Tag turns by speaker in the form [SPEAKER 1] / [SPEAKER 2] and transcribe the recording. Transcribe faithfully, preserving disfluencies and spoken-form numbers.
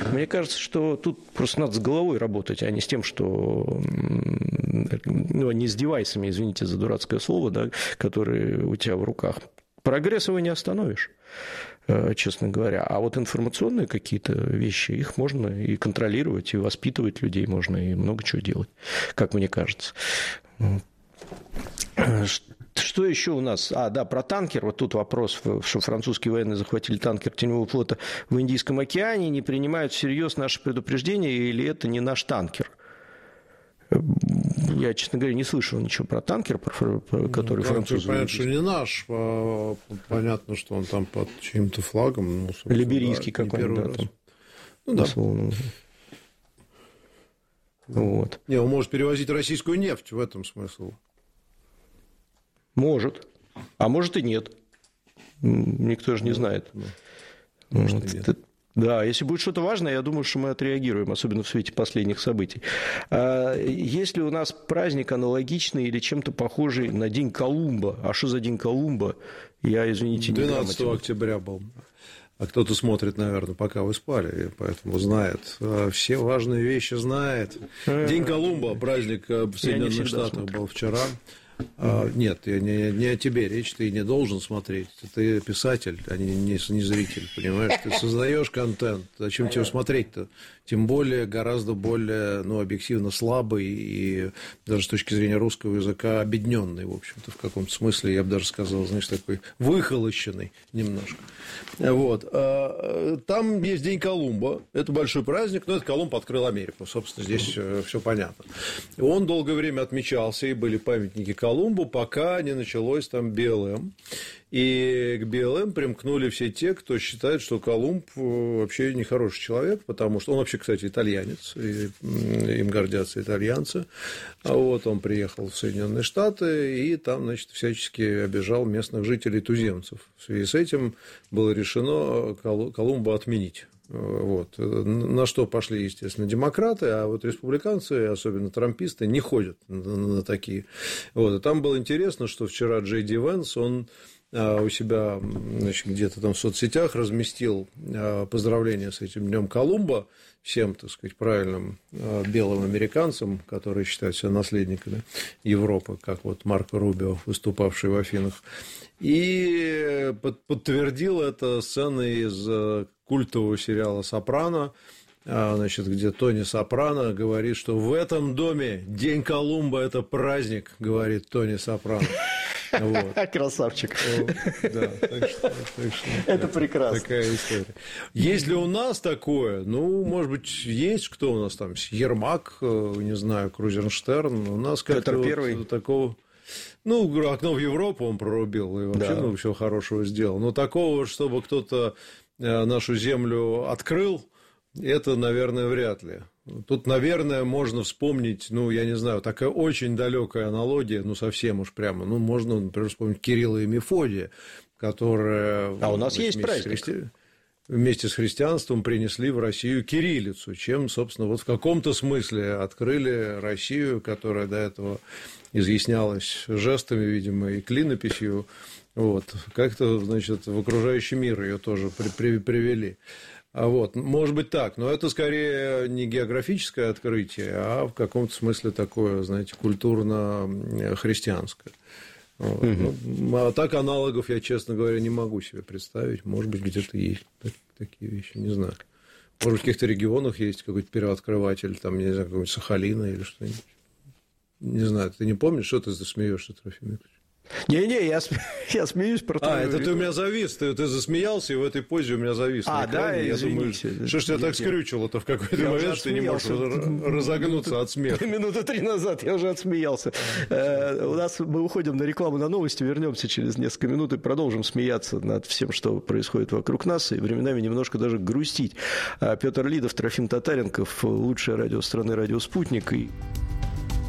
[SPEAKER 1] Мне кажется, что тут просто надо с головой работать, а не с тем, что... Ну, не с девайсами, извините за дурацкое слово, да, которые у тебя в руках. Прогресс его не остановишь, честно говоря. А вот информационные какие-то вещи, их можно и контролировать, и воспитывать людей можно, и много чего делать, как мне кажется. Что еще у нас? А, да, про танкер. Вот тут вопрос, что французские военные захватили танкер теневого флота в Индийском океане, не принимают всерьез наши предупреждения, или это не наш танкер? Я, честно говоря, не слышал ничего про танкер, про, про который ну, французы...
[SPEAKER 2] Понятно, что не наш. Понятно, что он там под чьим-то флагом. Ну,
[SPEAKER 1] либерийский да, какой-нибудь, да, там.
[SPEAKER 2] Ну, да.
[SPEAKER 1] Условно. Вот.
[SPEAKER 2] Не, он может перевозить российскую нефть, в этом смысл.
[SPEAKER 1] Может. А может и нет. Никто же не знает.
[SPEAKER 2] Может,
[SPEAKER 1] вот.
[SPEAKER 2] и нет.
[SPEAKER 1] Да, если будет что-то важное, я думаю, что мы отреагируем, особенно в свете последних событий. Есть ли у нас праздник аналогичный или чем-то похожий на День Колумба? А что за День Колумба? Я, извините, не грамотен.
[SPEAKER 2] двенадцатого октября был. А кто-то смотрит, наверное, пока вы спали, поэтому знает. Все важные вещи знает. День Колумба, праздник в Соединенных Штатах был вчера. А, нет, не, не о тебе речь, ты не должен смотреть. Ты писатель, а не, не, не зритель, понимаешь? Ты создаешь контент. Зачем тебе смотреть-то? Тем более гораздо более, ну, объективно слабый и даже с точки зрения русского языка обедненный, в общем-то, в каком-то смысле, я бы даже сказал, знаешь, такой выхолощенный немножко. Вот. Там есть День Колумба, это большой праздник, но это Колумб открыл Америку, собственно, здесь все понятно. Он долгое время отмечался, и были памятники Колумбу, пока не началось там бэ эл эм. И к бэ эл эм примкнули все те, кто считает, что Колумб вообще нехороший человек, потому что он вообще, кстати, итальянец, и им гордятся итальянцы. А вот он приехал в Соединенные Штаты и там, значит, всячески обижал местных жителей туземцев. В связи с этим было решено Колумба отменить. Вот. На что пошли, естественно, демократы, а вот республиканцы, особенно трамписты, не ходят на такие. Вот. И там было интересно, что вчера Джей Ди Венс, он у себя, значит, где-то там в соцсетях разместил поздравления с этим Днем Колумба всем, так сказать, правильным белым американцам, которые считают себя наследниками Европы, как вот Марко Рубио, выступавший в Афинах, и подтвердил это сценой из культового сериала «Сопрано», значит, где Тони Сопрано говорит, что в этом доме День Колумба – это праздник, говорит Тони Сопрано. Вот.
[SPEAKER 1] Красавчик.
[SPEAKER 2] Да, так что, так что,
[SPEAKER 1] это прекрасно.
[SPEAKER 2] Такая история. Есть ли у нас такое? Ну, может быть, есть. Кто у нас там? Ермак, не знаю, Крузенштерн. У нас как-то
[SPEAKER 1] Петр Первый.
[SPEAKER 2] Вот такого... Ну, окно в Европу он прорубил и вообще, да, ну, всего хорошего сделал. Но такого, чтобы кто-то нашу землю открыл, это, наверное, вряд ли. Тут, наверное, можно вспомнить, ну, я не знаю, такая очень далекая аналогия, ну, совсем уж прямо, ну, можно, например, вспомнить Кирилла и Мефодия, которые...
[SPEAKER 1] А у нас есть праздник.
[SPEAKER 2] Христи... Вместе с христианством принесли в Россию кириллицу, чем, собственно, вот в каком-то смысле открыли Россию, которая до этого изъяснялась жестами, видимо, и клинописью, вот, как-то, значит, в окружающий мир ее тоже при- при- привели. А вот, может быть так, но это скорее не географическое открытие, а в каком-то смысле такое, знаете, культурно-христианское. Вот. Угу. Ну, а так аналогов я, честно говоря, не могу себе представить. Может быть, где-то есть такие вещи, не знаю. Может быть, в каких-то регионах есть какой-то первооткрыватель, там, не знаю, какой-нибудь Сахалина или что-нибудь. Не знаю, ты не помнишь, что ты засмеешься, Трофим Викторович?
[SPEAKER 1] Не-не, я, я смеюсь про
[SPEAKER 2] А, это ты у меня завис, ты, ты засмеялся, и в этой позе у меня завис.
[SPEAKER 1] А, да,
[SPEAKER 2] я
[SPEAKER 1] извините.
[SPEAKER 2] Думаю, что ж тебя так скрючило-то в какой-то
[SPEAKER 1] я
[SPEAKER 2] момент, что ты не можешь разогнуться от смеха.
[SPEAKER 1] Минуты три назад я уже отсмеялся. У нас мы уходим на рекламу, на новости, вернемся через несколько минут и продолжим смеяться над всем, что происходит вокруг нас, и временами немножко даже грустить. Петр Лидов, Трофим Татаренков, лучшее радио страны, радио «Спутник». И...